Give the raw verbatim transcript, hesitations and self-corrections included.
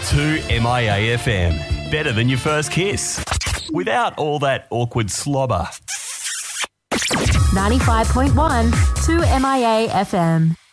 two M I A F M. Better than your first kiss. Without all that awkward slobber. ninety-five point one, two M I A F M.